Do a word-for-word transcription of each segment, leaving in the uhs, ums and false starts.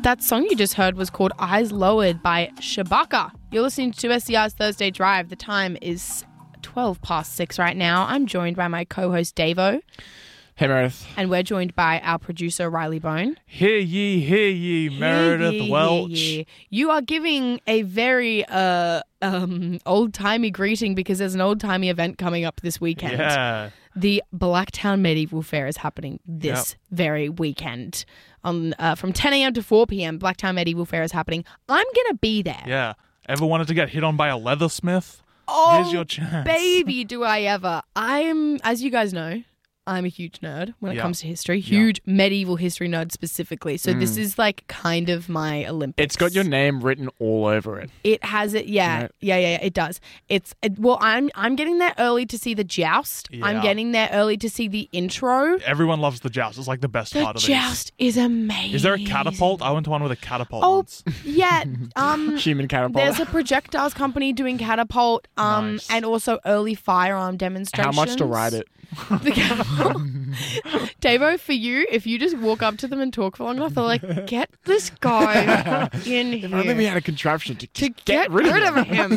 That song you just heard was called Eyes Lowered by Shabaka. You're listening to two S E R's Thursday Drive. The time is twelve past six right now. I'm joined by my co-host Davo. Hey, Meredith. And we're joined by our producer Riley Bone. Hear ye, hear ye, Meredith Hear ye, Welch. hear ye. You are giving a very uh, um, old-timey greeting because there's an old-timey event coming up this weekend. Yeah. The Blacktown Medieval Fair is happening this Yep. very weekend. On uh, from ten a.m. to four p.m. Blacktown Medieval Fair is happening. I'm going to be there. Yeah. Ever wanted to get hit on by a leathersmith? Oh, Here's your chance. baby, do I ever. I'm, as you guys know, I'm a huge nerd when it Yeah. comes to history. Huge medieval history nerd specifically. So this is like kind of my Olympics. It's got your name written all over it. It has it, yeah, Right. yeah, yeah, yeah, it does. It's it, well, I'm I'm getting there early to see the joust. I'm Yeah. getting there early to see the intro. Everyone loves the joust. It's like the best The part of it. joust is amazing. Is there a catapult? I went to one with a catapult Oh, once. yeah. Um, Human catapult. there's a projectiles company doing catapult, um, Nice. and also early firearm How demonstrations. much to ride it? The catapult. Davo, for you, if you just walk up to them and talk for long enough, they're like, "Get this guy in If only we here." had a contraption to, To just get, rid, of of him.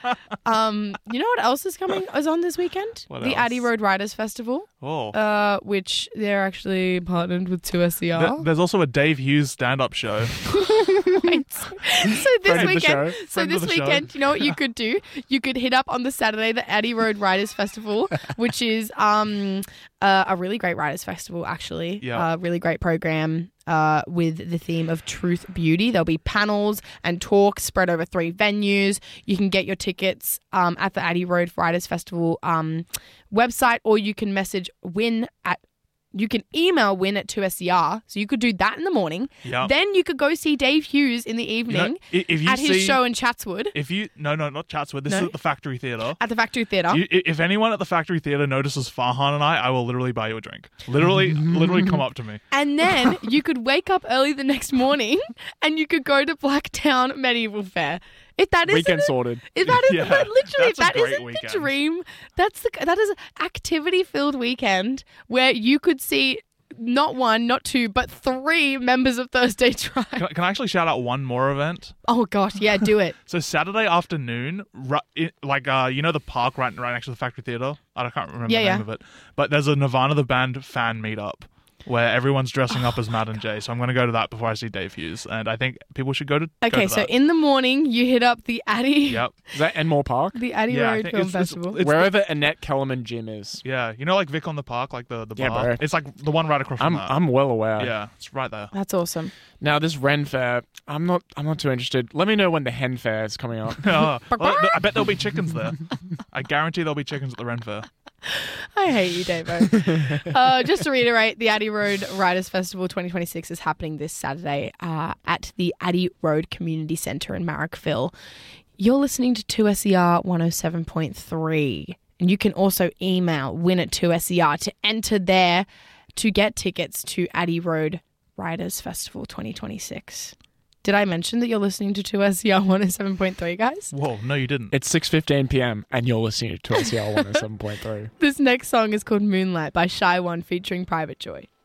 um, you know what else is coming? Is on this weekend? What the else? Addy Road Riders Festival, Oh. uh, which they're actually partnered with two S E R. Th- There's also a Dave Hughes stand-up show. Right. So this Friend of the weekend, show. so Friend of this the show. weekend, you know what you could do? You could hit up on the Saturday the Addy Road Riders Festival, which is um uh, a really great riders festival, actually. Yeah. A really great program uh, with the theme of truth, beauty. There'll be panels and talks spread over three venues. You can get your tickets um, at the Addy Road Riders Festival um, website, or you can message Win at. You can email Win at two S E R, so you could do that in the morning. Yeah. Then you could go see Dave Hughes in the You know, evening i- if you at his see, show in Chatswood If you no no not Chatswood. This No? is at the Factory Theatre. at the Factory Theatre. You, i- if anyone at the Factory Theatre notices Farhan and I, I will literally buy you a drink. Literally, literally come up to me. And then you could wake up early the next morning and you could go to Blacktown Medieval Fair. If that isn't Weekend it- sorted. If that is Yeah, but literally, if that's a that great isn't weekend. the dream, that's the that is an activity-filled weekend where you could see not one, not two, but three members of Thursday Drive. Can, I- can I actually shout out one more event? Oh gosh, yeah, do it. So Saturday afternoon, ru- it, like uh, you know the park right right next to the Factory Theatre. I can't remember Yeah, the yeah. name of it, but there's a Nirvana the band fan meetup where everyone's dressing up as Matt and Jay. So I'm going to go to that before I see Dave Hughes, and I think people should go to. go Okay, to so that. in the morning you hit up the Addy, Yep. Is that Enmore Park? the Addy Yeah, I Road think Film it's- it's- Festival. it's- Wherever Annette Kellerman Gym is. Yeah, you know, like Vic on the Park, like the the Yeah, bar. bro. It's like the one right across from I'm that. I'm well aware. yeah, it's right there. That's awesome. Now this Ren Fair, I'm not I'm not too interested. Let me know when the Hen Fair is coming up. Oh, well, I bet there'll be chickens there. I guarantee there'll be chickens at the Ren Fair. I hate you, Davo. uh, just to reiterate, the Addy Road Riders Festival twenty twenty-six is happening this Saturday uh, at the Addy Road Community Centre in Marrickville. You're listening to two S E R one oh seven point three. And you can also email win at two S E R to enter there to get tickets to Addy Road Riders Festival twenty twenty-six. Did I mention that you're listening to two S E R one oh seven point three, guys? Whoa, no, you didn't. It's six fifteen p.m. and you're listening to two S E R one oh seven point three. This next song is called Moonlight by Shy One featuring Private Joy.